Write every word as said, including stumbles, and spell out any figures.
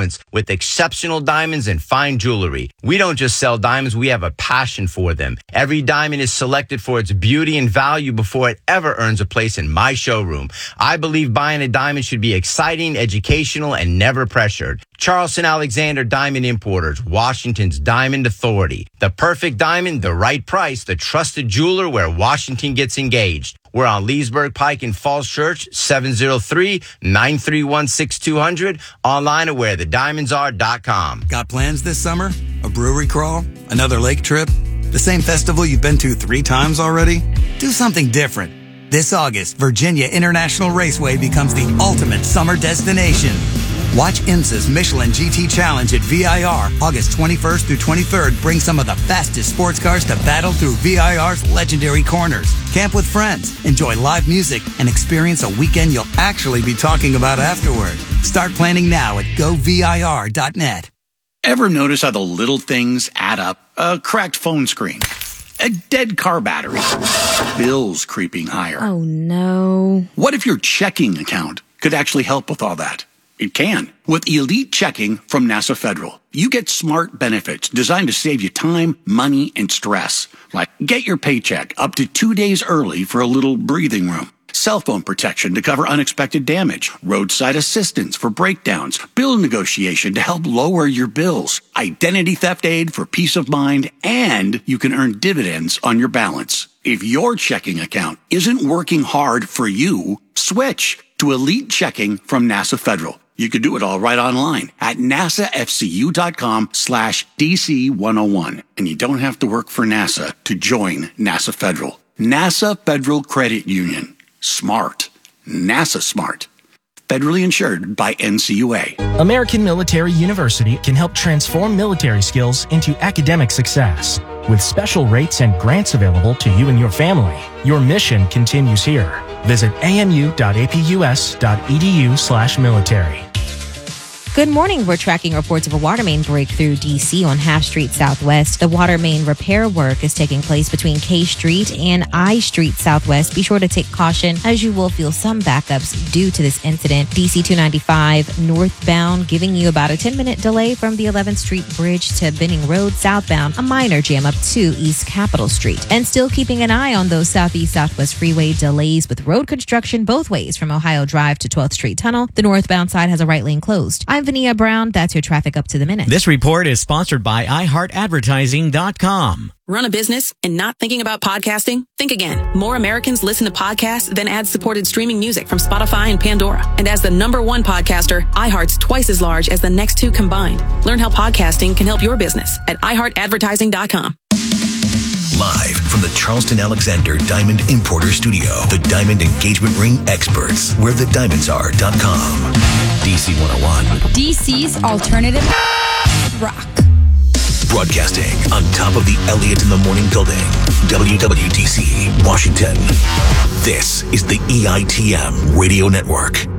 moments with exceptional diamonds and fine jewelry. We don't just sell diamonds, we have a passion for them. Every diamond is selected for its beauty and value before it ever earns a place in my showroom. I believe buying a diamond should be exciting, educational, and never pressured. Charleston Alexander Diamond Importers, Washington's Diamond Authority. The perfect diamond, the right price, the trusted jeweler where Washington gets engaged. We're on Leesburg Pike in Falls Church, seven oh three, nine three one, six two zero zero, online at where the diamonds are dot com. Got plans this summer? A brewery crawl? Another lake trip? The same festival you've been to three times already? Do something different. This August, Virginia International Raceway becomes the ultimate summer destination. Watch IMSA's Michelin G T Challenge at V I R August twenty-first through twenty-third. Bring some of the fastest sports cars to battle through V I R's legendary corners. Camp with friends, enjoy live music, and experience a weekend you'll actually be talking about afterward. Start planning now at go V I R dot net. Ever notice how the little things add up? A cracked phone screen, a dead car battery, bills creeping higher. Oh, no. What if your checking account could actually help with all that? It can. With Elite Checking from NASA Federal, you get smart benefits designed to save you time, money, and stress. Like get your paycheck up to two days early for a little breathing room. Cell phone protection to cover unexpected damage. Roadside assistance for breakdowns. Bill negotiation to help lower your bills. Identity theft aid for peace of mind. And you can earn dividends on your balance. If your checking account isn't working hard for you, switch to Elite Checking from NASA Federal. You can do it all right online at nasafcu.com slash DC101. And you don't have to work for NASA to join NASA Federal. NASA Federal Credit Union. Smart. NASA smart. Federally insured by N C U A. American Military University can help transform military skills into academic success. With special rates and grants available to you and your family, your mission continues here. Visit amu.apus.edu slash military. Good morning. We're tracking reports of a water main break through D C on Half Street Southwest. The water main repair work is taking place between K Street and I Street Southwest. Be sure to take caution as you will feel some backups due to this incident. D C two ninety-five northbound, giving you about a ten minute delay from the eleventh Street Bridge to Benning Road southbound. A minor jam up to East Capitol Street. And still keeping an eye on those Southeast Southwest Freeway delays with road construction both ways from Ohio Drive to twelfth Street Tunnel. The northbound side has a right lane closed. I'm Vania Brown. That's your traffic up to the minute. This report is sponsored by i heart advertising dot com. Run a business and not thinking about podcasting? Think again. More Americans listen to podcasts than ad-supported streaming music from Spotify and Pandora. And as the number one podcaster, iHeart's twice as large as the next two combined. Learn how podcasting can help your business at i heart advertising dot com. Live from the Charleston Alexander Diamond Importer Studio, the Diamond Engagement Ring experts, where the diamonds are dot com. D C one oh one. D C's alternative rock. Broadcasting on top of the Elliott in the Morning building, W W D C, Washington. This is the E I T M Radio Network.